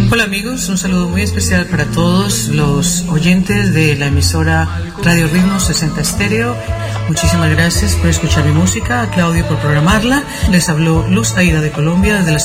Hola amigos, un saludo muy especial para todos los oyentes de la emisora Radio Ritmo 60 Estéreo. Muchísimas gracias por escuchar mi música, a Claudio por programarla. Les habló Luz Aida de Colombia desde la